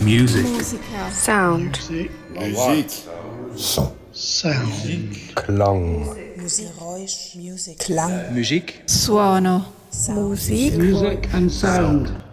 Music. Sound. Musik. Son. Sound. Klang. Geräusch, Musik, Klang, Musik. Suono. Musik, Music and sound.